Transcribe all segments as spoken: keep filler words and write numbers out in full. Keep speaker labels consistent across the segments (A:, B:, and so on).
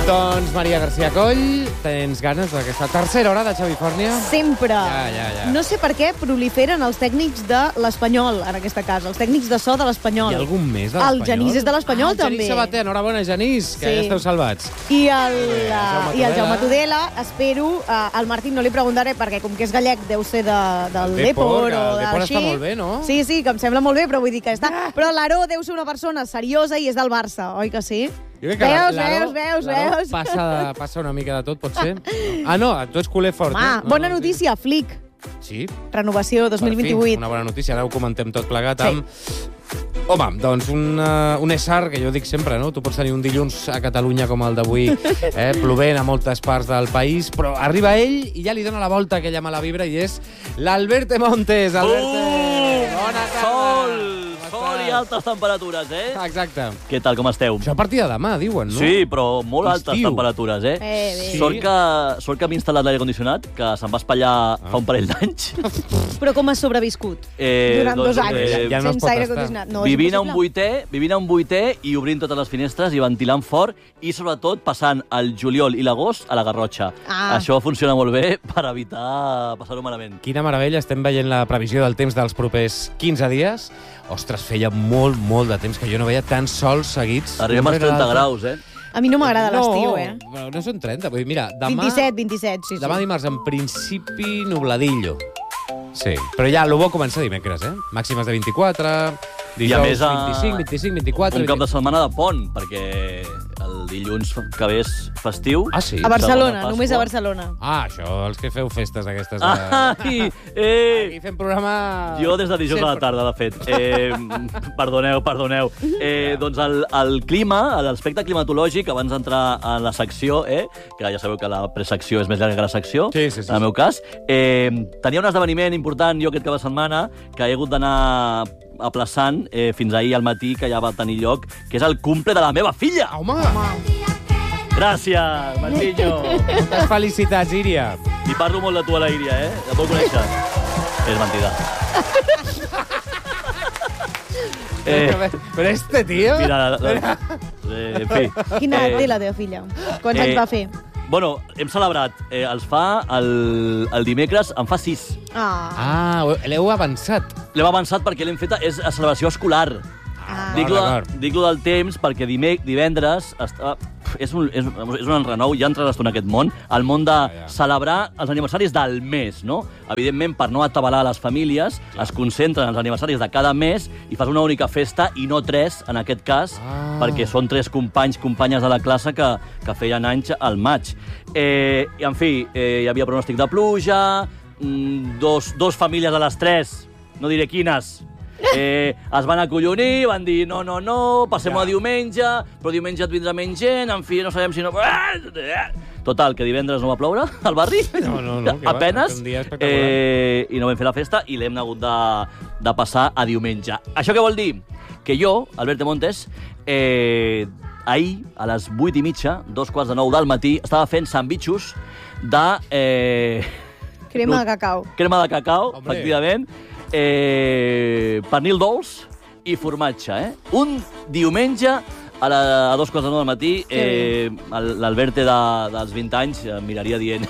A: Doncs, Maria García Coll, tens ganes d'aquesta tercera hora de Xavifòrnia?
B: Sempre.
A: Ja, ja, ja.
B: No sé per què proliferen els tècnics de l'Espanyol, en aquesta casa, els tècnics de so de l'Espanyol.
A: Hi ha algun més de l'Espanyol?
B: El Genís és de l'Espanyol,
A: ah,
B: també.
A: Genís Sabater, enhorabona, Genís, que
B: Sí.
A: ja esteu salvats.
B: I el,
A: Bé,
B: uh,
A: Jaume
B: i el
A: Tudela.
B: Jaume Tudela, espero, uh, al Martín no li preguntaré, perquè com que és gallec deu ser de, del
A: El Depor,
B: Depor
A: que
B: o
A: el Depor
B: d'així.
A: està molt bé, no?
B: Sí, sí, que em sembla molt bé, però vull dir que està... Però l'Aró deu ser una persona seriosa i és del Barça, oi que sí?
A: Jo crec que
B: Veus,
A: l'Aro-
B: veus, veus,
A: l'Aro
B: veus.
A: Passa, passa una mica de tot, pot ser? Ah, no, tu ets culer fort.
B: Home,
A: eh? No,
B: bona
A: no,
B: notícia, Flick.
A: Sí,
B: Renovació dos mil vint-i-vuit.
A: Per fi, una bona notícia, ara ho comentem tot plegat
B: Sí.
A: amb... Home, doncs un, uh, un essar, que jo dic sempre, no? Tu pots tenir un dilluns a Catalunya com el d'avui, eh, plovent a moltes parts del país, però arriba ell i ja li dona la volta aquella mala vibra i és l'Alberte Montes. Alberte,
C: Uh!
A: bona tarda.
C: Sol!
A: Com
C: Sol i
A: estàs?
C: altes temperatures, eh?
A: Exacte.
C: Què tal, com esteu?
A: Això a partir de demà, diuen, no?
C: Sí, però molt altes
A: Estiu.
C: temperatures, eh?
B: Eh, bé.
A: Sí.
C: Sort que, sort que m'he instal·lat l'aire condicionat, que se'm va espatllar fa un parell d'anys.
B: Però com has sobreviscut?
C: Eh,
B: Durant
C: doncs,
B: dos anys,
C: eh,
A: ja no es
B: sense
A: pot
B: aire
A: estar.
B: condicionat. No, és
C: vivint a un
B: impossible.
C: vuitè, vivint a un vuitè i obrint totes les finestres i ventilant fort i, sobretot, passant el juliol i l'agost a la Garrotxa.
B: Ah.
C: Això funciona molt bé per evitar passar-ho malament.
A: Quina meravella, estem veient la previsió del temps dels propers quinze dies. Ostres, feia molt, molt de temps que jo no veia tants sols seguits.
C: Arribem
A: un
C: als
A: rere
C: trenta
A: l'altre.
C: graus, eh?
B: A mi no m'agrada l'estiu, eh?
A: No, no són trenta. Vull dir, mira, demà...
B: vint-i-set, vint-i-set, sí, sí.
A: Demà dimarts, en principi, nubladillo. Sí, però ja el bo comença dimecres, eh? Màximes de vint-i-quatre, dijous
C: més, a-
A: vint-i-cinc, vint-i-cinc, vint-i-quatre...
C: Un cap de setmana de pont, perquè el dilluns que ve és festiu.
A: Ah, sí?
B: A Barcelona,
C: Segona
B: només a
C: Pasqua.
B: Barcelona.
A: Ah, això, els que feu festes aquestes... De...
C: Ai, eh!
A: Aquí fem programa...
C: Jo des de dijous a la tarda, de fet. Eh, perdoneu, perdoneu. Eh, doncs el, el clima, l'aspecte climatològic, abans d'entrar en la secció, eh, que ja sabeu que la presecció és més llarga que la secció,
A: Sí, sí, sí,
C: en el
A: sí.
C: meu cas, eh, tenia un esdeveniment important jo aquest cap de setmana que he hagut d'anar aplaçant eh, fins ahir al matí, que ja va tenir lloc, que és el cumple de la meva filla.
A: Ah, home!
C: Gràcies, Martinho.
A: Moltes felicitats, Íria.
C: Li parlo molt de tu a la Íria, eh? La puc conèixer. És mentida.
A: Eh... Però, però este tío...
C: Mira, la, la, eh, en fi.
B: Quina
C: Eh,
B: edat té la teva filla? Quants
C: eh,
B: anys va fer?
C: Bueno, hem celebrat. Eh, els fa el, el dimecres, en fa sis.
B: Ah.
A: Ah, l'heu avançat.
C: L'hem avançat perquè l'hem fet és a celebració escolar.
B: Ah.
C: Dic-lo
A: d'acord.
C: dic del temps perquè dimec, divendres està, és, un, és, és un enrenou, ja entraràs tu en aquest món, el món de
A: Ja, ja.
C: celebrar els aniversaris del mes, no? Evidentment, per no atabalar les famílies, es concentren en els aniversaris de cada mes i fas una única festa i no tres, en aquest cas,
A: Ah.
C: perquè són tres companys, companyes de la classe que, que feien anys al maig. Eh, I, en fi, eh, hi havia pronòstic de pluja, mm, dos, dos famílies de les tres, no diré quines, Eh, es van acollonir, van dir no, no, no, passem
A: Ja.
C: a diumenge, però diumenge et vindrà menys gent, en fi, no sabem si no... Total, que divendres no va ploure al barri,
A: No, no, no, que va,
C: apenes,
A: un dia espectacular.
C: eh, i no vam fer la festa i l'hem hagut de, de passar a diumenge. Això què vol dir? Que jo, Albert de Montes, eh, ahir, a les vuit i mitja, dos quarts de nou del matí, estava fent sandvitxos de... Eh,
B: Crema
C: no,
B: de cacau.
C: crema de cacau,
A: Hombre.
C: efectivament, eh, pernil dolç i formatge. Eh? Un diumenge a, la, a dos quarts de nou del matí, eh, el- l'Alberte de, dels vint anys em miraria dient...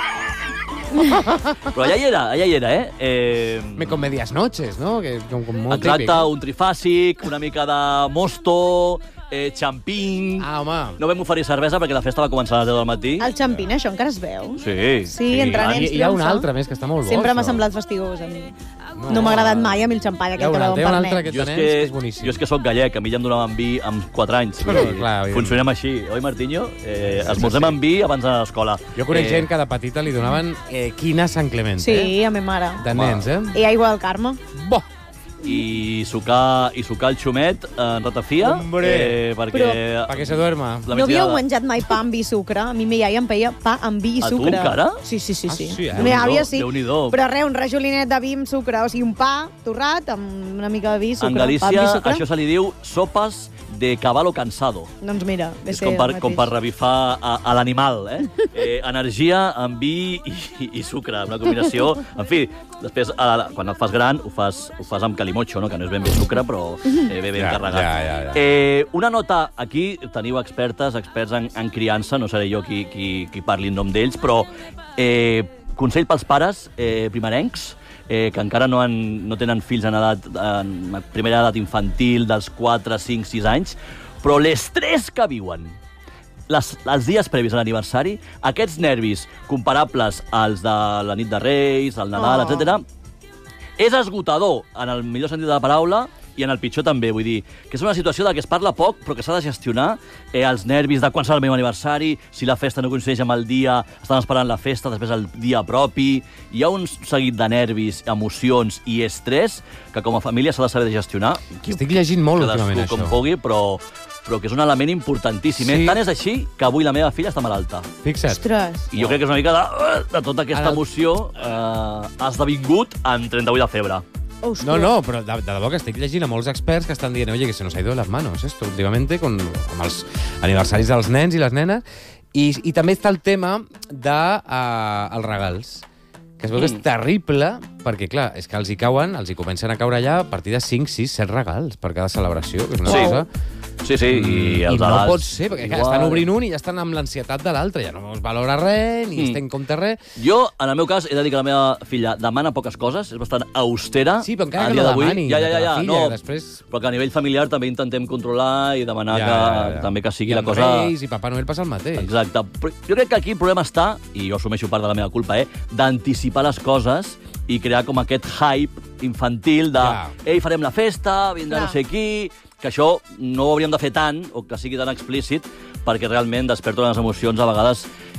C: Però allà hi era, allà hi era, eh? eh
A: Me con medias noches, no? Que és com, com molt
C: exacte,
A: típic.
C: un trifàsic, una mica de mosto, eh, xampín...
A: Ah, home.
C: No vam oferir cervesa perquè la festa va començar a les deu del matí.
B: El xampín, això encara es veu?
C: Sí.
B: Sí, entre
A: Ah,
B: nens
A: hi, hi ha un
B: triomfa.
A: altre més que està molt bo.
B: Sempre m'ha
A: això.
B: semblat fastigós, a mi.
A: No.
B: No, m'ha agradat mai a mi el xampany,
A: Hi ha
B: aquest
A: un
B: que
A: altre, hi ha un
B: beuen per
A: altre
B: nens.
A: aquest
C: Jo
A: de
C: és,
A: nens que és
C: que,
A: boníssim.
C: jo és que sóc gallec, a mi ja em donaven vi amb quatre anys.
A: Però,
C: Vull dir,
A: clar, evidentment.
C: funcionem així, oi, Martinho? Eh, esmorzem amb vi abans d'anar a l'escola.
A: Jo conec
C: Eh,
A: gent que de petita li donaven eh, quina Sant Clement,
B: Sí,
A: eh?
B: a mi mare.
A: De nens, eh?
B: I aigua del Carme.
A: Bo!
C: I sucar, i sucar el xumet en ratafia.
A: Hombre.
C: Eh, perquè...
B: Però-
A: Pa que se duerma.
C: la
B: No havíeu
C: migdiada-
B: menjat mai pa amb vi i sucre? A mi mi iaia em feia pa amb vi i
C: A tu
B: sucre.
C: encara?
B: Sí, sí, sí.
A: Ah,
B: sí.
A: sí, eh?
B: La meva àvia sí.
C: Déu-n'hi-do.
B: Però res, un rajolinet de vi amb sucre, o sigui, un pa torrat amb una mica de vi i sucre.
C: En
B: pa amb vi i
C: Galícia
B: sucre.
C: això se li diu sopes de caballo cansado.
B: Doncs mira, ve
C: És
B: ser
C: com per,
B: el
C: com per
B: mateix.
C: revifar a, a l'animal, eh? eh? Energia amb vi i, i, i sucre, una combinació... En fi, després, a la, quan et fas gran, ho fas, ho fas amb calimocho, no? Que no és ben bé sucre, però eh, bé ben
A: Ja,
C: carregat.
A: ja, ja, ja.
C: Eh, una nota, aquí teniu expertes, experts en, en criança, no seré jo qui, qui, qui parli en nom d'ells, però eh, consell pels pares eh, primerencs, eh, que encara no, han, no tenen fills en, edat, en primera edat infantil dels quatre, cinc, sis anys, però l'estrès que viuen les, els dies previs a l'aniversari, aquests nervis comparables als de la nit de Reis, al Nadal,
B: Oh.
C: etcètera, és esgotador, en el millor sentit de la paraula, i en el pitjor també, vull dir, que és una situació de que es parla poc, però que s'ha de gestionar, eh, els nervis de quan serà el meu aniversari, si la festa no coincideix amb el dia, estan esperant la festa, després el dia propi... Hi ha un seguit de nervis, emocions i estrès que com a família s'ha de saber de gestionar.
A: Estic llegint molt últimament,
C: Cadascú com
A: això.
C: pugui, però, però que és un element importantíssim.
A: Sí.
C: Sí. Tant és així que avui la meva filla està malalta.
A: Fixa't.
B: Ostres.
C: I jo crec que és una mica de, de tota aquesta
A: Ara-
C: emoció eh, ha esdevingut en trenta-vuit de febre.
B: Ostres.
A: No, no, però de, de debò que estic llegint a molts experts que estan dient oye, que se nos ha ido de las manos esto últimamente con, amb els aniversaris dels nens i les nenes. I, i també està el tema dels uh, els regals, que es veu que és terrible, perquè, clar, és que els hi cauen, els hi comencen a caure allà a partir de cinc, sis, set regals per cada celebració, que és una
C: Sí.
A: cosa...
C: Sí, sí, i els
A: I no
C: alars...
A: pot ser, perquè clar, estan obrint un i ja estan amb l'ansietat de l'altre, ja no es valora res, ni
C: Mm.
A: es té en compte res.
C: Jo, en el meu cas, he de dir que la meva filla demana poques coses, és bastant austera.
A: Sí, però encara
C: a
A: que
C: dia
A: no
C: d'avui.
A: demani,
C: Ja, ja, ja,
A: la
C: ja,
A: filla,
C: no,
A: que després...
C: però que a nivell familiar també intentem controlar i demanar
A: Ja,
C: que
A: ja, ja.
C: també que sigui
A: I
C: la
A: amb
C: cosa...
A: Reis i Papa Noel passa el mateix.
C: Exacte. Però jo crec que aquí el problema està, i jo assumeixo part de la meva culpa, eh, d'anticipar les coses i crear com aquest hype infantil de
A: Ja.
C: ei, farem la festa, vindrà
B: Clar.
C: no sé qui... Que això no ho hauríem de fer tant, o que sigui tan explícit, perquè realment desperta unes emocions a vegades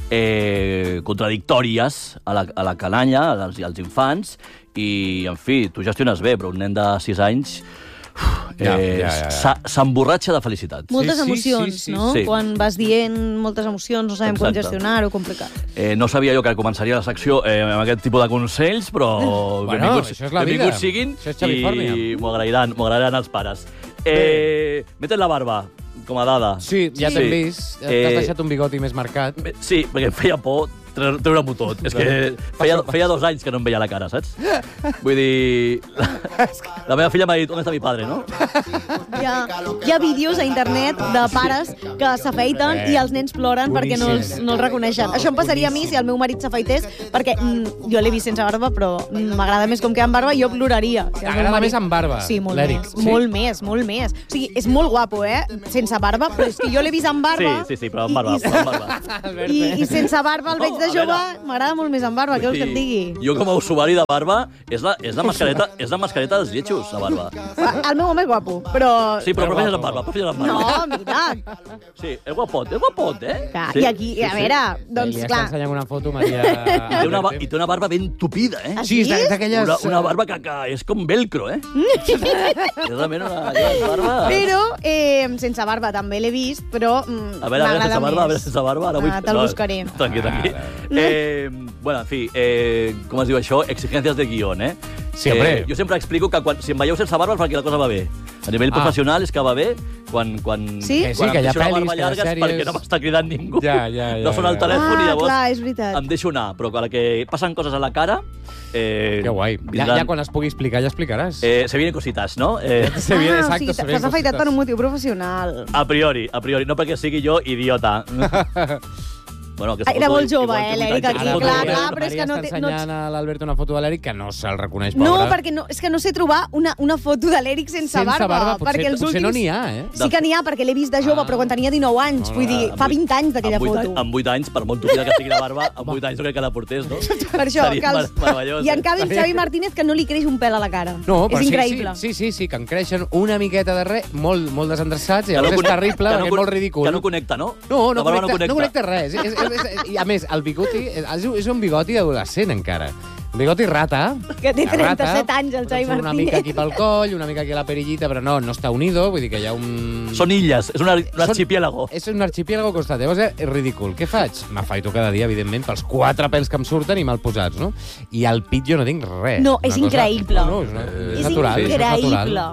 C: eh, contradictòries a la, a la canalla, als, als infants, i, en fi, tu gestiones bé, però un nen de sis anys
A: Ja,
C: eh,
A: ja, ja, ja.
C: s'ha- s'emborratxa de felicitat.
B: Moltes
A: Sí, sí,
B: emocions,
A: sí, sí,
B: no?
C: sí.
B: Quan vas dient moltes emocions, no sabem com
C: Exacte.
B: gestionar-ho, complicat.
C: Eh, no sabia jo que començaria la secció eh, amb aquest tipus de consells, però
A: Bueno,
C: benvinguts,
A: això és la vida.
C: benvinguts siguin
A: Això és Califòrnia.
C: i m'ho agrairan, m'ho agrairan els pares. Eh, Metes la barba, com a dada.
A: Sí, ja
C: Sí.
A: t'hem vist.
C: Eh,
A: T'has deixat un bigoti més marcat.
C: Bé, Sí, perquè em feia por tre- treure-m'ho tot. És que feia, feia dos anys que no em veia la cara, saps? Vull dir... La, la meva filla m'ha dit, on està mi padre, no?
B: Hi ha, hi ha vídeos a internet de pares que s'afeiten
A: Eh,
B: i els nens ploren perquè no els, no els reconeixen. Això em passaria a mi si el meu marit s'afeités, perquè mm, jo l'he vist sense barba, però mm, m'agrada més com queda amb barba i jo ploraria. Si el meu
A: T'agrada més amb barba,
B: Sí, molt
A: l'Eric,
B: més.
A: sí?
B: Molt més, molt més. O sigui, és molt guapo, eh? Sense barba, però és que jo l'he vist amb barba.
C: Sí, sí, sí, però amb
B: i-
C: barba,
B: i-
C: però amb barba.
B: I, I sense barba el
C: No,
B: veig de
C: a
B: jove,
C: veure.
B: m'agrada molt més amb barba, què vols que et digui?
C: Jo com a usuari de barba, és la, és la, mascareta, és la mascareta dels lletjos, la barba.
B: El meu home és guapo, però...
C: Sí, però
A: Però
C: prefereixes amb
A: guapo.
C: barba, prefereixes amb
B: No,
C: barba.
B: mira.
C: Sí, és guapot, és guapot, eh?
B: Clar,
C: sí,
B: I aquí, a veure, doncs
A: Li està
B: clar...
A: ensenyant una foto, Maria...
C: I té, una, ba- I té una barba ben tupida, eh?
B: Ah,
A: Sí, és d'a- d'aquelles...
C: Una, una barba que, que és com velcro, eh? és realment una, una barba...
B: Però eh, sense barba també l'he vist, però mm,
C: A veure, a veure,
B: m'agrada
C: sense barba, a veure,
B: més.
C: sense barba... Ara vull...
B: Ah, te'l buscaré.
C: Tranqui, tranqui. Eh, bueno, en fi, eh, com es diu això? Exigències de guión, eh?
A: Sí, hombre.
C: Eh, jo sempre explico que quan, si em veieu sense barba és perquè la cosa va bé. A nivell
A: Ah.
C: professional és que va bé quan, quan,
B: Sí?
A: Que sí,
C: quan
A: que
C: em
A: hi ha
C: deixo la
A: pel·lis,
C: barba
A: que hi ha
C: llarga és
A: sèries.
C: perquè no m'està cridant ningú.
A: Ja, ja, ja,
C: no sona el
A: ja.
C: telèfon i
B: Ah,
C: llavors
B: clar, és veritat.
C: em deixo anar. Però quan que passen coses a la cara... Eh,
A: Que guai. Ja,
C: vindran-
A: ja quan es pugui explicar ja explicaràs.
C: Eh, se vienen cositas, no? Eh,
A: Se viene,
B: ah,
A: exacto,
B: o sigui,
A: se vienen
B: t'has afaitat
A: cositas.
B: per un motiu professional.
C: a priori, a priori, no perquè sigui jo idiota. bueno, aquesta
B: Era
C: foto
B: molt jove,
C: igual té
B: eh,
C: vuit
B: l'Eric,
C: anys,
B: aquí,
C: aquesta foto
B: clar,
C: és-
B: clar, però és que no
A: Maria
B: té-
A: està
B: no
A: ensenyant a l'Albert una foto de l'Eric que no se'l reconeix,
B: No,
A: pobre.
B: perquè no, és que no sé trobar una, una foto de l'Eric sense,
A: Sense barba, potser,
B: perquè els
A: potser
B: últims...
A: no n'hi ha, eh?
B: Sí que n'hi ha, perquè l'he vist de jove,
A: Ah.
B: però quan tenia dinou anys.
A: No,
B: Vull dir,
C: Amb
B: fa
C: vuit-
B: vint anys d'aquella
C: amb vuit
B: foto.
C: anys- Amb vuit anys, per molt tupida que sigui la barba, amb vuit anys jo crec que la portés, no?
B: Per això,
C: Seria
B: que els...
C: mar- meravellós,
B: I en
C: eh?
B: canvi el Xavi Martínez que no li creix un pèl a la cara.
A: No, però
B: és
A: sí,
B: increïble.
A: Sí, sí, sí, sí, que en creixen una miqueta de res, molt, molt desendreçats, i
C: Que no
A: llavors és
C: conec-
A: terrible,
C: que no
A: perquè és
C: con-
A: molt ridícul.
C: Que no connecta, no?
A: No, no,
C: La barba
A: connecta, no connecta res. És, és, és, I a més, el bigoti és, és un bigoti adolescent encara. Un bigoti rata.
B: Que té
A: de
B: trenta-set
A: rata,
B: anys, el Xavi
A: Una
B: Martínez.
A: mica aquí pel coll, una mica aquí a la perillita, però no, no està unido, vull dir que hi ha un...
C: Són illes, és una, un
A: Són-
C: archipiélago.
A: És un archipiélago constant. Llavors és ridícul. Què faig? M'afaito cada dia, evidentment, pels quatre pèls que em surten i mal posats, no? I al pit jo no tinc res.
B: No, és
A: Una cosa-
B: increïble.
A: No, no, és, una, és,
B: És
A: natural.
B: increïble.
A: Això és natural.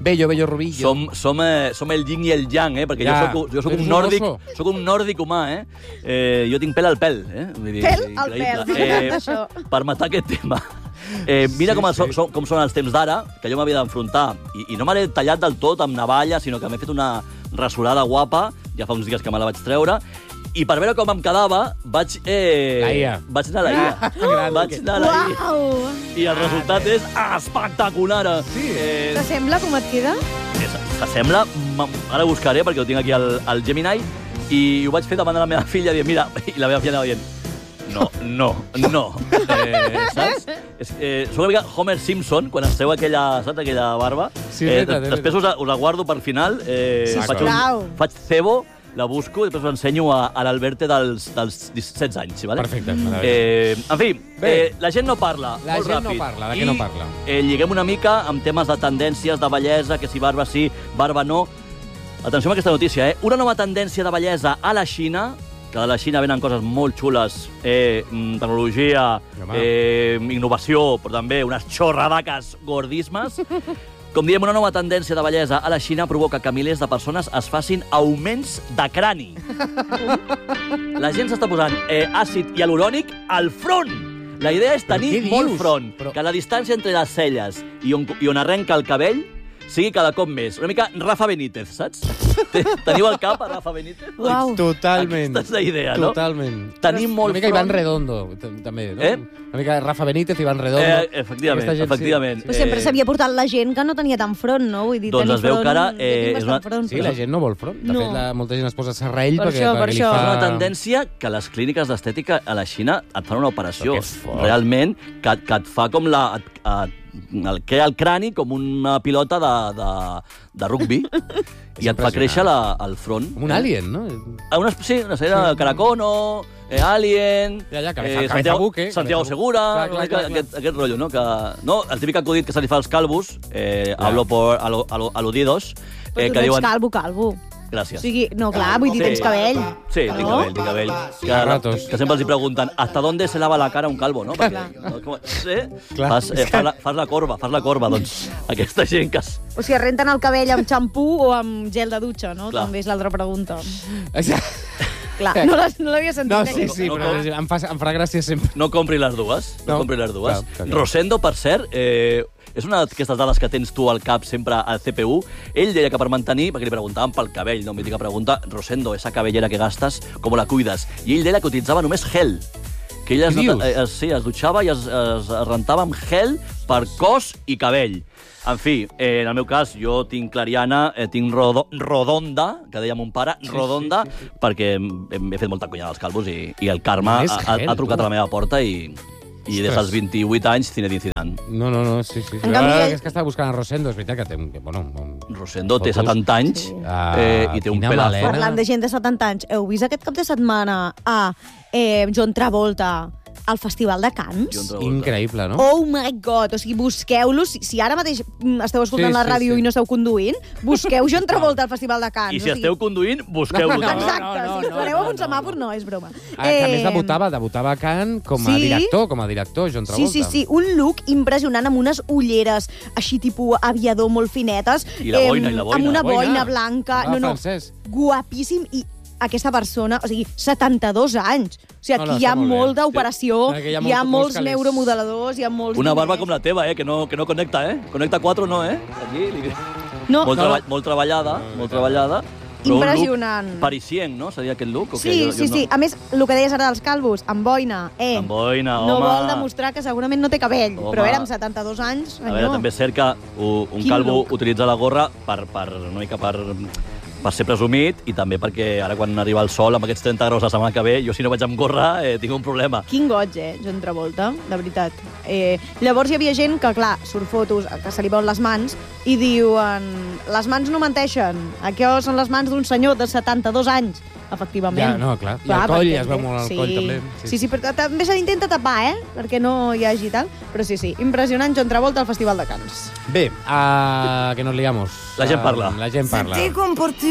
A: Bello, bello rubillo.
C: Som, som, eh, som el yin i el yang, eh? Perquè
A: Ja,
C: jo soc, jo soc
A: eres
C: un
A: un
C: nòrdic,
A: oso.
C: soc un nòrdic humà, eh? eh? Jo tinc pèl al pèl, eh? Vull dir,
B: Pèl al
C: increïble.
B: pèl,
C: Eh,
B: això.
C: per matar aquest tema. Eh, mira
A: Sí,
C: com,
A: sí.
C: so, com són els temps d'ara, que jo m'havia d'enfrontar. I, I no me l'he tallat del tot amb navalla, sinó que m'he fet una rasurada guapa, ja fa uns dies que me la vaig treure, i per veure com em quedava, vaig... Eh,
A: La I A.
C: Vaig anar a la I A.
A: Gran.
C: vaig anar a la I A.
B: Uau!
C: I el resultat és espectacular.
A: Sí.
C: Eh,
B: T'assembla com et queda?
C: S'assembla, ara ho buscaré perquè ho tinc aquí al, al Gemini, i ho vaig fer davant de la meva filla, dient, mira, i la meva filla anava dient, no, no, no. Eh, saps? És, eh, soc una mica Homer Simpson, quan es treu aquella, saps, aquella barba.
A: Sí, és
C: eh,
A: veritat, és
C: després us la, us la guardo per final. Eh,
B: Sí,
C: faig,
B: sisplau.
C: un, faig cebo, la busco, i després us ensenyo a, a l'Alberte dels, dels setze anys. Vale?
A: Perfecte, meravellós.
C: Eh, en fi,
A: Bé.
C: eh, la gent no parla.
A: La
C: molt
A: gent no
C: ràpid.
A: parla, de què
C: I,
A: no parla?
C: Eh, lliguem una mica amb temes de tendències, de bellesa, que si barba sí, barba no. Atenció amb aquesta notícia, eh? Una nova tendència de bellesa a la Xina, que de la Xina venen coses molt xules, eh, mm, tecnologia,
A: Home.
C: eh, innovació, però també unes xorradaques gordismes. Com diem, una nova tendència de bellesa a la Xina provoca que milers de persones es facin augments de crani. La gent s'està posant eh, àcid hialurònic al front. La idea és
A: Però
C: tenir
A: què
C: molt
A: dius?
C: front,
A: Però-
C: que la distància entre les celles i on, i on arrenca el cabell sigui cada cop més. Una mica Rafa Benítez, saps? Te- Teniu al cap a Rafa Benítez?
B: Uau.
A: Totalment.
C: Aquesta és la idea, no?
A: Totalment.
C: Tenim molt
A: Una mica
C: front.
A: Iván Redondo, t- també, no?
C: Eh?
A: Una mica Rafa Benítez, Iván Redondo.
C: Eh, efectivament,
A: Aquesta gent, sí.
C: efectivament.
B: Però sempre
C: Eh,
B: s'havia portat la gent que no tenia tant front, no? Vull dir,
C: Doncs
B: tenir
C: es veu
B: front,
C: que ara,
B: jo
C: eh,
B: tinc
C: és
B: bastant
C: una-
B: front,
A: Sí,
B: però-
A: la gent no vol front. De
B: No.
A: fet, la, molta gent es posa serrell
B: Per
A: perquè,
B: això, per
A: perquè li
B: això.
A: fa...
C: És una tendència que les clíniques d'estètica a la Xina et fan una operació
A: Però que fort.
C: realment que, que et fa com la... Et, et, el, crea el crani com una pilota de, de, de rugby i et fa
A: impressionant.
C: créixer la, el front.
A: Com un alien, no?
C: A una, sí, una sèrie de Caracono, eh, Alien...
A: Ja, ja, cabeza- cabeza
C: Santiago,
A: buque,
C: Santiago
A: cabeza
C: Segura,
A: buque. Clar, clar,
C: una mica
A: clar, clar.
C: Aquest, aquest rotllo, no? Que, no? El típic acudit que se li fa als calvos, eh,
A: Clar.
C: hablo por alo, alo, aludidos,
B: Però
C: eh,
B: tu
C: que
B: no ets
C: diuen...
B: calvo, calvo.
C: Gràcies.
B: O sigui, no, clar, vull dir,
C: Sí.
B: tens cabell.
C: Sí, tinc
B: No?
C: cabell, tinc cabell. Que,
A: A ratos.
C: que sempre els hi pregunten ¿hasta dónde se lava la cara un calvo, no? Perquè, no, com, sí?
A: Clar.
C: Fas, eh, fas, la, fas la corba, fas la corba, doncs aquesta gent que... Es...
B: O sigui, renten el cabell amb xampú o amb gel de dutxa, no?
C: Clar.
B: També és l'altra pregunta.
A: Exacte.
B: Clar, no l'has- no l'havia sentit.
A: No,
B: eh?
A: sí, sí,
C: No,
A: però
C: no.
A: em fa, em farà gràcia sempre.
C: No compri les dues, no,
A: No.
C: compri les dues.
A: Clar, clar, clar.
C: Rosendo, per cert, eh, és una d'aquestes dades que tens tu al cap sempre al C P U. Ell deia que per mantenir, perquè li preguntaven pel cabell, no? Mítica pregunta, Rosendo, esa cabellera que gastes, com la cuides? I ell deia que utilitzava només gel. Que ell es,
A: Què dius?
C: eh, es, sí, es dutxava i es, es rentava amb gel per cos i cabell. En fi, eh, en el meu cas, jo tinc clariana, eh, tinc rodo, rodonda, que deia mon pare,
A: Sí,
C: rodonda,
A: sí, sí, sí.
C: perquè hem, he fet molta cunyada als calvos i, i el Carme
A: Només
C: ha, ha,
A: gel,
C: ha trucat
A: tu.
C: a la meva porta i, i des dels vint-i-vuit anys, Zinedine Zidane.
A: No, no, no, sí, sí. sí.
B: En canvi,
A: Ara
B: ell-
A: és que estava buscant a Rosendo, és veritat que té un... que, Bueno, un...
C: Rosendo té
A: Fotos.
C: setanta anys
B: Sí.
C: eh, i té un
A: Quina
C: pelazo.
A: melena.
B: Parlant de gent de setanta anys, heu vist aquest cap de setmana a eh, John Travolta al Festival de Cannes?
C: John Travolta.
A: Increïble, no?
B: Oh my God! O sigui, busqueu-lo. Si, si ara mateix mm, esteu escoltant
A: Sí,
B: la
A: sí,
B: ràdio
A: sí.
B: i no esteu conduint, busqueu John Travolta al Festival de Cannes.
C: I si
B: o sigui,
C: esteu conduint, busqueu-lo
A: No, no,
C: també.
B: Exacte,
A: no, no,
B: si us
A: no,
B: pareu
A: no,
B: amb un
A: no,
B: semàfor, no, és broma.
A: Ah, que a més
B: Eh,
A: debutava, debutava a Cannes com a
B: sí?
A: director, com a director, John
B: Sí,
A: Travolta.
B: sí, sí, un look impressionant amb unes ulleres així tipus aviador molt finetes.
C: I la boina, i la boina.
B: Amb una
A: La boina.
B: boina blanca.
A: Ah,
B: no, no,
A: francès.
B: guapíssim i aquesta persona, o sigui, setanta-dos anys. O sigui,
A: No,
B: aquí
A: no,
B: hi ha
A: està molt bé.
B: molt d'operació,
A: Sí. Perquè hi ha
B: hi ha
A: molt-
B: molts
A: molts calés.
B: neuromodeladors, hi ha molts...
C: Una barba
B: diners.
C: com la teva, eh, que no, que no connecta, eh? Connecta quatre no, eh? Aquí, li...
B: No,
C: molt,
A: no,
C: treba
A: no.
C: molt treballada, molt treballada. però un
B: Impressionant.
C: look parisien, no? Seria aquest look? O què?
B: Sí,
C: Jo-
B: sí,
C: jo
B: sí. A més, el que deies ara dels calvos, amb boina, eh,
C: Amb boina,
B: no
C: home.
B: vol demostrar que segurament no té cabell,
C: Home.
B: però era amb setanta-dos anys,
C: A veure,
B: senyor.
C: també és cert que un un
B: Quin
C: calvo
B: look.
C: utilitza la gorra per, per, una mica per, per ser presumit i també perquè ara quan arriba el sol amb aquests trenta graus la setmana que ve, jo si no vaig amb gorra eh, tinc un problema.
B: Quin goig, eh, John Travolta, de veritat. Eh, llavors hi havia gent que, clar, surt fotos que se li veuen les mans i diuen, les mans no menteixen, això són les mans d'un senyor de setanta-dos anys, efectivament.
A: Ja, no, clar. I el coll,
B: perquè-
A: es veu molt el
B: sí.
A: coll, també.
B: Sí, sí, sí, però també se l'intenta tapar, eh, perquè no hi hagi tal. Però sí, sí, impressionant John Travolta al Festival de Cannes.
A: Bé, uh, que nos liamos.
C: La gent parla.
A: Uh, la gent parla.
D: Sentí com per ti